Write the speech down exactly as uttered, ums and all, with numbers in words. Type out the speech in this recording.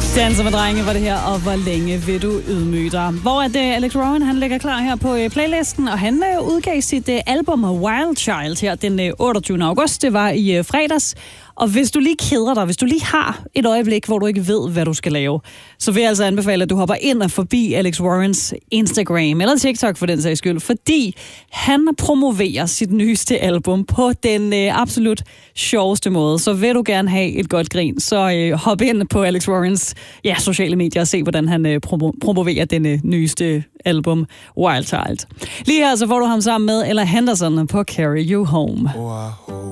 Danser med drenge var det her, og hvor længe vil du ydmyge dig? Hvor er det Alex Rowan, han ligger klar her på playlisten, og han udgav sit album Wild Child her den otteogtyvende august. Det var i fredags. Og hvis du lige keder dig, hvis du lige har et øjeblik, hvor du ikke ved, hvad du skal lave, så vil jeg altså anbefale, at du hopper ind og forbi Alex Warrens Instagram, eller TikTok for den sags skyld, fordi han promoverer sit nyeste album på den øh, absolut sjoveste måde. Så vil du gerne have et godt grin, så øh, hop ind på Alex Warrens ja, sociale medier og se, hvordan han øh, promo- promoverer den øh, nyeste album, Wild Child. Lige her så får du ham sammen med Ella Henderson på Carry You Home.